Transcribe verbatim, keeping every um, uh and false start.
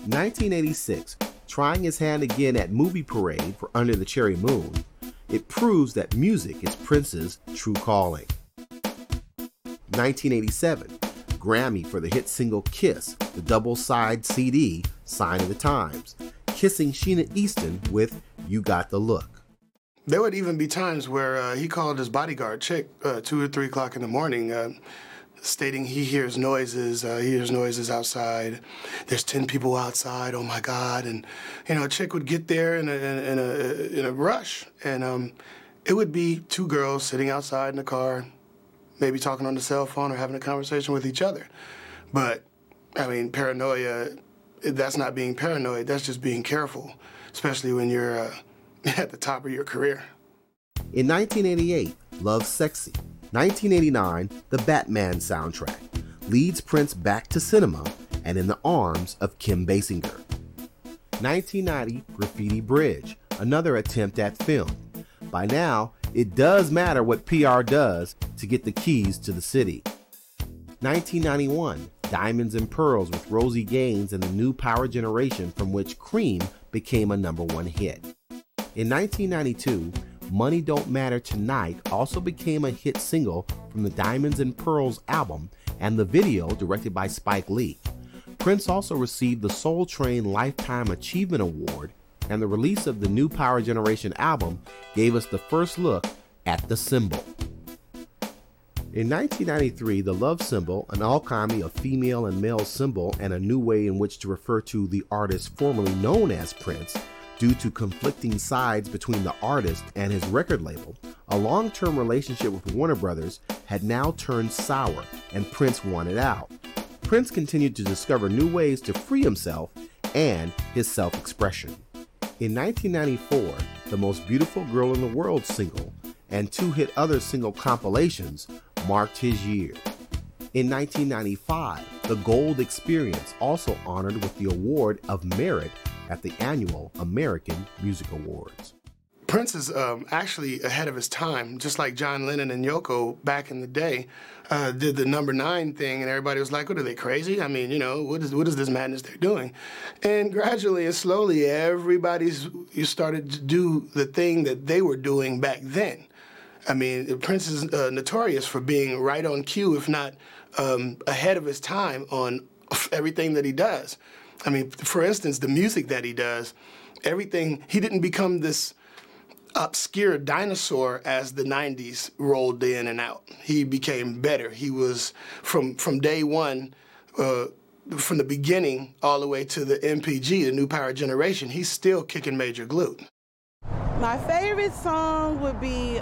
nineteen eighty-six, trying his hand again at Movie Parade for Under the Cherry Moon, it proves that music is Prince's true calling. nineteen eighty-seven, Grammy for the hit single Kiss, the double-side C D, Sign of the Times, kissing Sheena Easton with You Got the Look. There would even be times where uh, he called his bodyguard chick uh, two or three o'clock in the morning, uh, stating he hears noises, uh, he hears noises outside. There's ten people outside. Oh my God! And you know, a chick would get there in a in a in a rush, and um, it would be two girls sitting outside in the car, maybe talking on the cell phone or having a conversation with each other. But I mean, paranoia. That's not being paranoid. That's just being careful, especially when you're uh, at the top of your career. In nineteen eighty-eight, Love Sexy. nineteen eighty-nine, the Batman soundtrack leads Prince back to cinema and in the arms of Kim Basinger. nineteen ninety, Graffiti Bridge, another attempt at film. By now, it does matter what P R does to get the keys to the city. nineteen ninety-one, Diamonds and Pearls with Rosie Gaines and the New Power Generation, from which Cream became a number one hit. In nineteen ninety-two, Money Don't Matter Tonight also became a hit single from the Diamonds and Pearls album and the video directed by Spike Lee. Prince also received the Soul Train Lifetime Achievement Award, and the release of the New Power Generation album gave us the first look at the symbol. In nineteen ninety-three, the love symbol, an alchemy of female and male symbol and a new way in which to refer to the artist formerly known as Prince, due to conflicting sides between the artist and his record label, a long-term relationship with Warner Brothers had now turned sour and Prince wanted out. Prince continued to discover new ways to free himself and his self-expression. In nineteen ninety-four, the Most Beautiful Girl in the World single and two hit other single compilations marked his year. In nineteen ninety-five, the Gold Experience also honored with the Award of Merit at the annual American Music Awards. Prince is um, actually ahead of his time, just like John Lennon and Yoko back in the day uh, did the number nine thing, and everybody was like, what, are they crazy? I mean, you know, what is what is this madness they're doing? And gradually and slowly, everybody's you started to do the thing that they were doing back then. I mean, Prince is uh, notorious for being right on cue, if not um, ahead of his time on everything that he does. I mean, for instance, the music that he does, everything, he didn't become this obscure dinosaur as the nineties rolled in and out. He became better. He was, from, from day one, uh, from the beginning all the way to the M P G, the New Power Generation, he's still kicking major glue. My favorite song would be